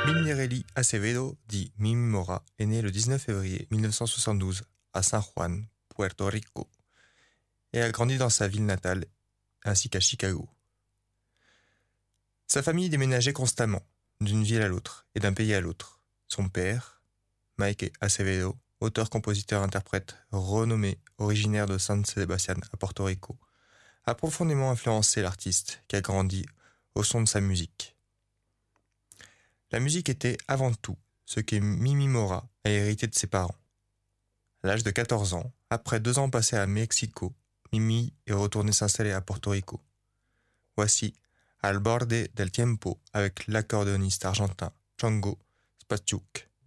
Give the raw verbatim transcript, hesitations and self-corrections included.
Minnerelli Acevedo, dit Mimi Mora, est né le dix-neuf février mille neuf cent soixante-douze à San Juan, Puerto Rico, et a grandi dans sa ville natale ainsi qu'à Chicago. Sa famille déménageait constamment, d'une ville à l'autre et d'un pays à l'autre. Son père, Mike Acevedo, auteur-compositeur-interprète renommé, originaire de San Sebastián à Porto Rico, a profondément influencé l'artiste qui a grandi au son de sa musique. La musique était avant tout ce que Mimi Mora a hérité de ses parents. À l'âge de quatorze ans, après deux ans passés à Mexico, Mimi est retournée s'installer à Porto Rico. Voici Al borde del tiempo avec l'accordéoniste argentin Django Spachuk.